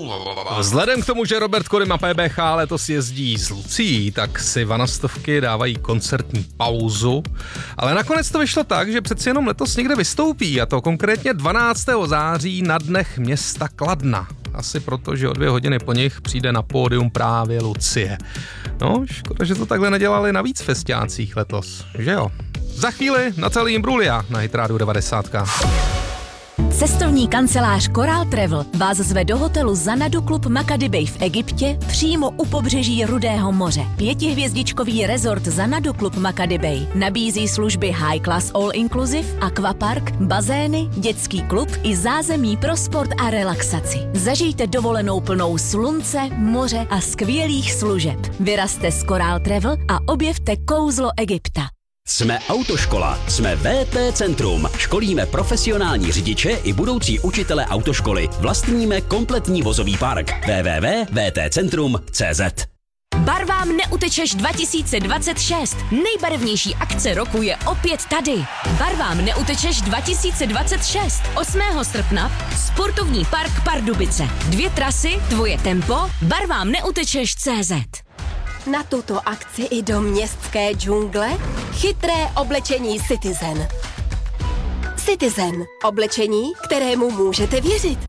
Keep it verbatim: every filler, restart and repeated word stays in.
Vzhledem k tomu, že Robert Korym a P B H letos jezdí s Lucií, tak si vanastovky dávají koncertní pauzu. Ale nakonec to vyšlo tak, že přeci jenom letos někde vystoupí, a to konkrétně dvanáctého září na Dnech města Kladna. Asi proto, že o dvě hodiny po nich přijde na pódium právě Lucie. No, škoda, že to takhle nedělali na víc festiácích letos, že jo? Za chvíli na celý Imbrulia na Hit Radio devadesát. Cestovní kancelář Coral Travel vás zve do hotelu Zanadu Club Makadi Bay v Egyptě přímo u pobřeží Rudého moře. Pětihvězdičkový rezort Zanadu Club Makadi Bay nabízí služby High Class All Inclusive, aquapark, bazény, dětský klub i zázemí pro sport a relaxaci. Zažijte dovolenou plnou slunce, moře a skvělých služeb. Vyrazte s Coral Travel a objevte kouzlo Egypta. Jsme autoškola, jsme V T Centrum. Školíme profesionální řidiče i budoucí učitele autoškoly. Vlastníme kompletní vozový park. w w w tečka v t centrum tečka c z. Barvám neutečeš dva tisíce dvacet šest. Nejbarevnější akce roku je opět tady. Barvám neutečeš dva tisíce dvacet šest. osmého srpna Sportovní park Pardubice. Dvě trasy, tvoje tempo, barvám neutečeš tečka c z. Na tuto akci i do městské džungle chytré oblečení Citizen. Citizen. Oblečení, kterému můžete věřit.